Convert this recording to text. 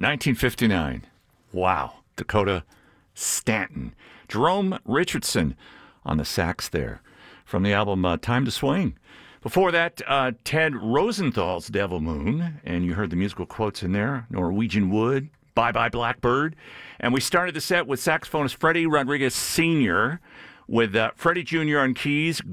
1959. Wow. Dakota Stanton. Jerome Richardson on the sax there from the album Time to Swing. Before that, Ted Rosenthal's Devil Moon, and you heard the musical quotes in there. Norwegian Wood, Bye Bye Blackbird. And we started the set with saxophonist Freddie Rodriguez Sr., with Freddie Jr. on keys,